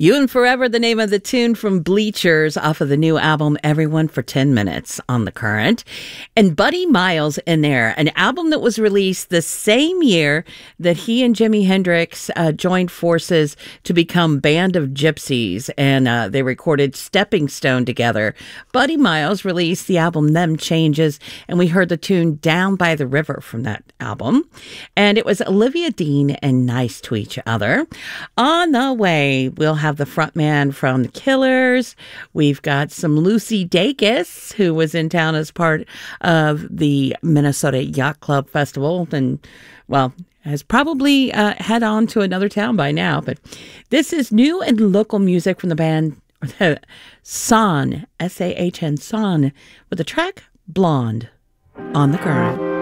You and Forever, the name of the tune from Bleachers off of the new album Everyone for 10 Minutes on The Current. And Buddy Miles in there, an album that was released the same year that he and Jimi Hendrix joined forces to become Band of Gypsies, and they recorded Stepping Stone together. Buddy Miles released the album Them Changes, and we heard the tune Down by the River from that album. And it was Olivia Dean and Nice to Each Other. On the way, we'll have the frontman from The Killers. We've got some Lucy Dacus, who was in town as part of the Minnesota Yacht Club Festival, and, well, has probably head on to another town by now. But this is new and local music from the band Sahn, S-A-H-N, Sahn, with the track Blonde on The Current.